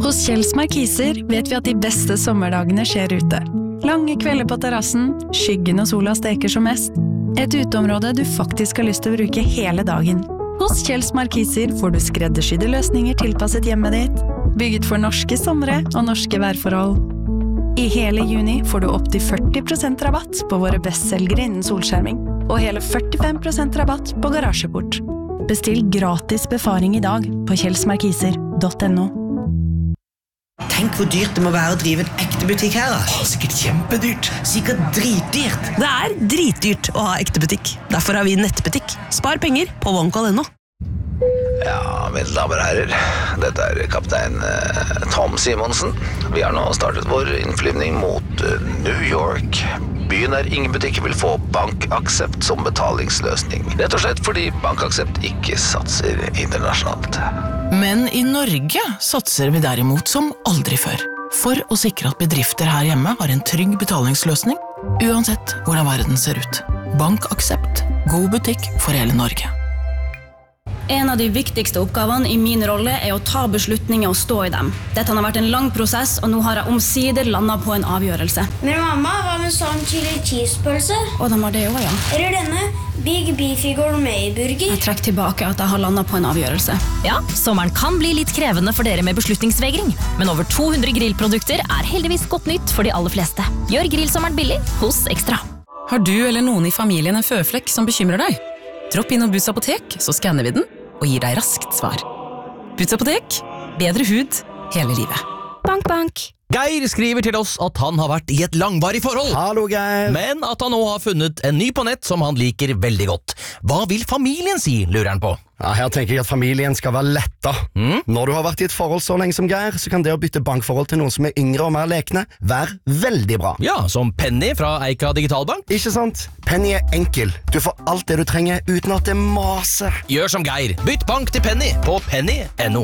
Hos Kjells Markiser vet vi at de beste sommerdagene skjer ute. Lange kvelder på terrassen, skyggen og sola steker som mest. Et uteområde du faktisk har lyst til å bruke hele dagen. Hos Kjells Markiser får du skreddersydde løsninger tilpasset hjemmet ditt, bygget for norske somre og norske værforhold. I hele juni får du opp til 40% rabatt på våre bestselgere innen solskjerming, og hele 45% rabatt på garasjeport. Bestill gratis befaring i dag på kjellsmarkiser.no. Tenk hvor dyrt det må være å drive en ekte butikk her da. Sikkert kjempedyrt. Sikkert dritdyrt. Det er dritdyrt å ha ekte butikk. Derfor har vi nettbutikk. Spar penger på OneCall.no. Ja, mine damer og herrer, dette er kaptein Tom Simonsen. Vi har nå startet vår innflyvning mot New York. Byen der ingen butikker vil få BankAxept som betalingsløsning. Rett og slett fordi BankAxept ikke satser internasjonalt. Men i Norge satser vi derimot som aldri før. For å sikre at bedrifter her hjemme har en trygg betalingsløsning, uansett hvordan verden ser ut. BankAxept. God butikk for hele Norge. En av de viktigste oppgavene i min rolle er å ta beslutninger og stå i dem. Dette har vært en lang prosess, og nå har jeg omsider landet på en avgjørelse. Men mamma, hva med sånn chili cheese-pølse? Og de har det også, ja. Eller denne Big Beefy Gourmet-burger? Jeg trekker tilbake at jeg har landet på en avgjørelse. Ja, sommeren kan bli litt krevende for dere med beslutningsvegring, men over 200 grillprodukter er heldigvis godt nytt for de aller fleste. Gjør grillsommeren billig hos Ekstra. Har du eller noen i familien en føflekk som bekymrer deg? Dropp inn og Boots apotek, så skanner vi den og gir deg raskt svar. Boots apotek, bedre hud hele livet. Bank, bank. Geir skriver til oss at han har vært i et langvarig forhold. Hallo, Geir. Men at han nå har funnet en ny på nett som han liker veldig godt. Hva vil familien si, lurer han på? Ja, her tenker jeg at familien skal være letta. Når du har vært i et forhold så lenge som Geir, så kan det å bytte bankforhold til noen som er yngre og mer lekne være veldig bra. Ja, som Penny fra Eika Digitalbank. Ikke sant? Penny er enkel. Du får alt det du trenger uten at det maser. Gjør som Geir. Bytt bank til Penny på penny.no.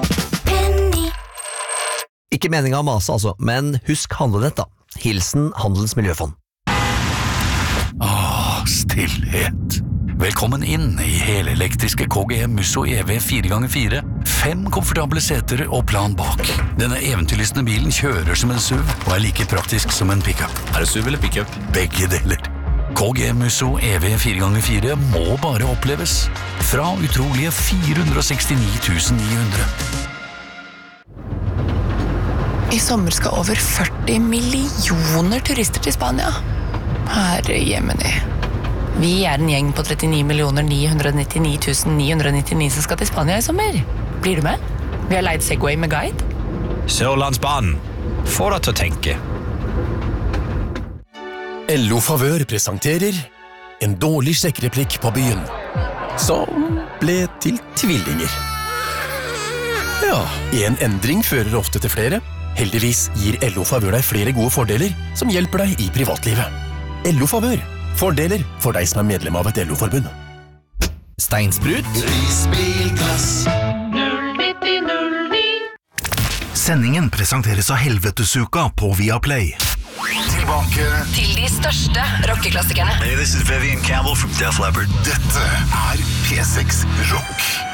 Ikke meningen å mase altså, men husk handlenett da. Hilsen Handelens Miljøfond. Stillhet. Velkommen inn i helelektriske KGM Musso EV 4x4. 5 komfortable seter og plan bak. Denne eventyrlystne bilen kjører som en SUV og er like praktisk som en pickup. Er det SUV eller pickup? Begge deler. KGM Musso EV 4x4 må bare oppleves. Fra utrolige 469 900. I sommer skal over 40 millioner turister til Spania. Herre jemini. Vi er en gjeng på 39 999 999 som skal til Spania i sommer. Blir du med? Vi har leid Segway med guide. Sørlandsbanen. Få deg til å tenke. LO Favør presenterer en dårlig sjekkereplikk på byen, som ble til tvillinger. Ja, en endring fører ofte til flere. Heldigvis gir LO Favør deg flere gode fordeler som hjelper deg i privatlivet. LO Favør. Fordeler for deg som er medlem av et LO-forbund. Steinsprut. Risbilglass. 09009. Sendingen presenteres av Helvetesuka på Viaplay. Tilbake Til de største rockeklassikerne. Hey, this is Vivian Campbell from Def Leppard. Dette er P6 Rock.